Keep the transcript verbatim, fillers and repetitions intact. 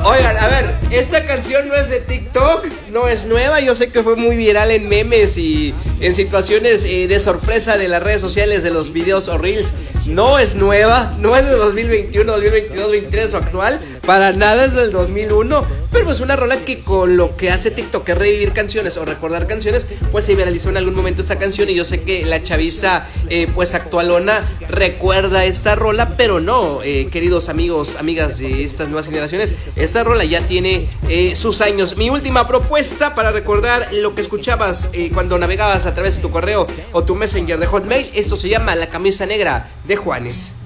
Oigan, a ver, esta canción no es de TikTok, no es nueva. Yo sé que fue muy viral en memes y en situaciones eh, de sorpresa de las redes sociales, de los videos o reels. No es nueva, no es de dos mil veintiuno, dos mil veintidós, dos mil veintitrés o actual. Para nada es del dos mil uno. Pero es una rola que con lo que hace TikTok es revivir canciones o recordar canciones, pues se viralizó en algún momento esta canción. Y yo sé que la chaviza eh, pues actualona recuerda esta rola, pero no, eh, queridos amigos, amigas de estas nuevas generaciones, esta rola ya tiene eh, sus años. Mi última propuesta para recordar lo que escuchabas eh, cuando navegabas a través de tu correo o tu messenger de Hotmail, esto se llama La Camisa Negra de Juanes.